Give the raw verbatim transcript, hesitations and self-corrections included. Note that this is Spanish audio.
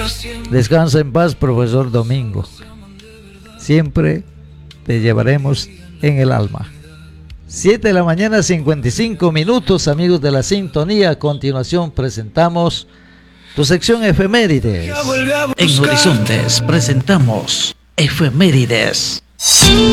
Descansa en paz, profesor Domingo. Siempre te llevaremos en el alma. siete de la mañana, cincuenta y cinco minutos, amigos de la sintonía. A continuación presentamos tu sección Efemérides. En Horizontes presentamos Efemérides.